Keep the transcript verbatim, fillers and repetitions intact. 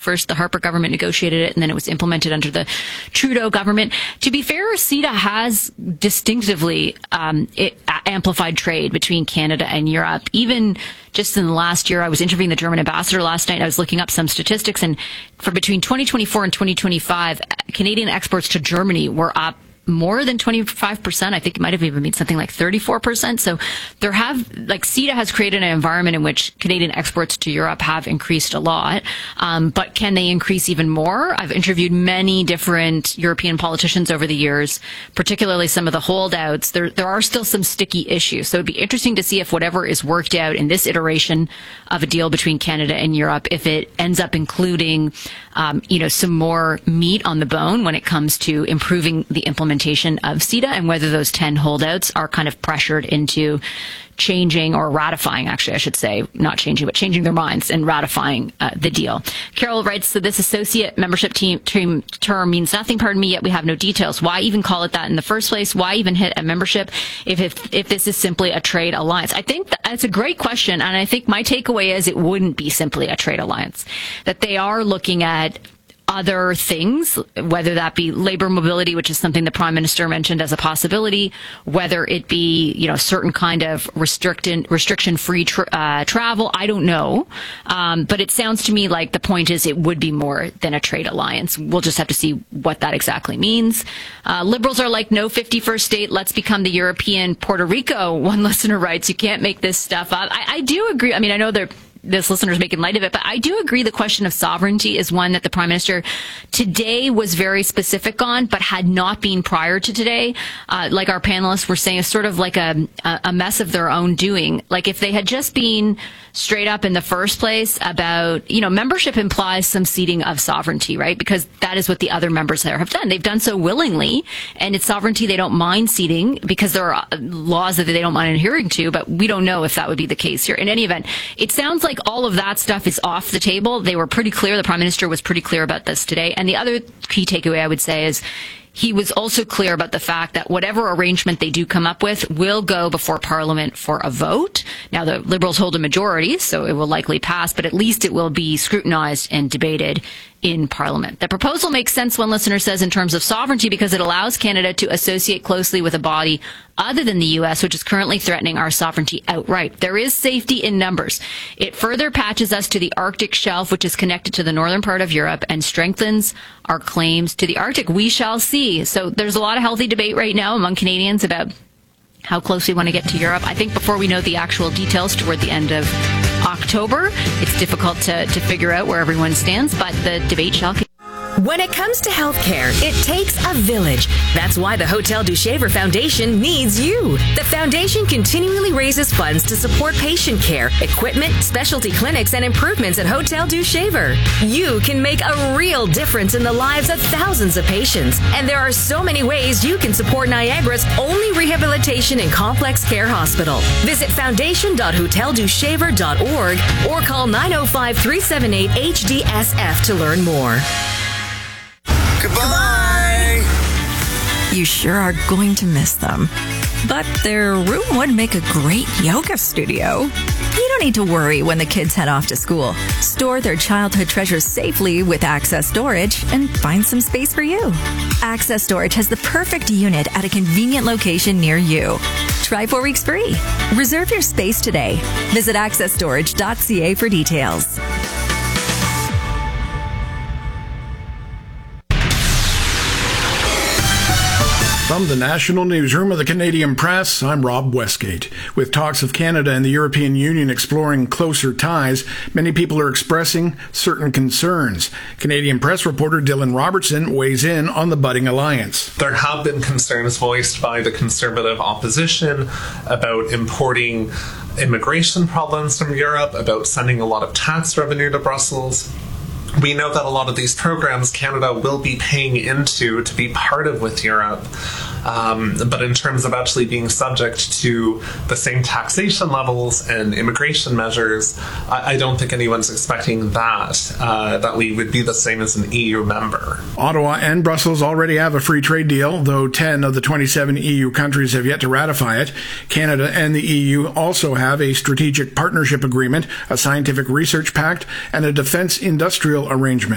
First, the Harper government negotiated it, and then it was implemented under the Trudeau government. To be fair, CETA has distinctively um, it, amplified trade between Canada and Europe. Even just in the last year, I was interviewing the German ambassador last night. I was looking up some statistics, and for between twenty twenty-four and twenty twenty-five, Canadian exports to Germany were up more than twenty-five percent. I think it might have even been something like thirty-four percent. So there have, like, CETA has created an environment in which Canadian exports to Europe have increased a lot. Um, but can they increase even more? I've interviewed many different European politicians over the years, particularly some of the holdouts. There, there are still some sticky issues. So it'd be interesting to see if whatever is worked out in this iteration of a deal between Canada and Europe, if it ends up including, um, you know, some more meat on the bone when it comes to improving the implementation of CETA, and whether those ten holdouts are kind of pressured into changing or ratifying, actually, I should say, not changing, but changing their minds and ratifying uh, the deal. Carol writes, so this associate membership team, team term means nothing, pardon me, yet we have no details. Why even call it that in the first place? Why even hit a membership if, if, if this is simply a trade alliance? I think that's a great question, and I think my takeaway is it wouldn't be simply a trade alliance, that they are looking at other things, whether that be labor mobility, which is something the Prime Minister mentioned as a possibility, whether it be, you know, certain kind of restricted, restriction-free tra- uh, travel. I don't know. Um, but it sounds to me like the point is it would be more than a trade alliance. We'll just have to see what that exactly means. Uh, liberals are like, no fifty-first state, let's become the European Puerto Rico. One listener writes, you can't make this stuff up. I, I do agree. I mean, I know they're this listener is making light of it, but I do agree the question of sovereignty is one that the Prime Minister today was very specific on, but had not been prior to today. Uh, like our panelists were saying, it's sort of like a, a mess of their own doing. Like if they had just been straight up in the first place about, you know, membership implies some ceding of sovereignty, right? Because that is what the other members there have done. They've done so willingly, and it's sovereignty they don't mind ceding because there are laws that they don't mind adhering to, but we don't know if that would be the case here. In any event, it sounds like all of that stuff is off the table. They were pretty clear. The Prime Minister was pretty clear about this today. And the other key takeaway I would say is he was also clear about the fact that whatever arrangement they do come up with will go before Parliament for a vote. Now, the Liberals hold a majority, so it will likely pass, but at least it will be scrutinized and debated in Parliament. The proposal makes sense, one listener says, in terms of sovereignty because it allows Canada to associate closely with a body other than the U S, which is currently threatening our sovereignty outright. There is safety in numbers. It further patches us to the Arctic shelf, which is connected to the northern part of Europe, and strengthens our claims to the Arctic. We shall see. So there's a lot of healthy debate right now among Canadians about how close we want to get to Europe. I think before we know the actual details toward the end of October, it's difficult to, to figure out where everyone stands, but the debate shall continue. When it comes to healthcare, it takes a village. That's why the Hotel du Shaver Foundation needs you. The foundation continually raises funds to support patient care, equipment, specialty clinics, and improvements at Hotel du Shaver. You can make a real difference in the lives of thousands of patients. And there are so many ways you can support Niagara's only rehabilitation and complex care hospital. Visit foundation dot hotel du shaver dot org or call nine oh five, three seven eight, H D S F to learn more. Goodbye! You sure are going to miss them. But their room would make a great yoga studio. You don't need to worry when the kids head off to school. Store their childhood treasures safely with Access Storage and find some space for you. Access Storage has the perfect unit at a convenient location near you. Try four weeks free. Reserve your space today. Visit access storage dot c a for details. From the National Newsroom of the Canadian Press, I'm Rob Westgate. With talks of Canada and the European Union exploring closer ties, many people are expressing certain concerns. Canadian Press reporter Dylan Robertson weighs in on the budding alliance. There have been concerns voiced by the Conservative opposition about importing immigration problems from Europe, about sending a lot of tax revenue to Brussels. We know that a lot of these programs Canada will be paying into to be part of with Europe. Um, but in terms of actually being subject to the same taxation levels and immigration measures, I, I don't think anyone's expecting that, uh, that we would be the same as an E U member. Ottawa and Brussels already have a free trade deal, though ten of the twenty-seven E U countries have yet to ratify it. Canada and the E U also have a strategic partnership agreement, a scientific research pact, and a defense industrial arrangement.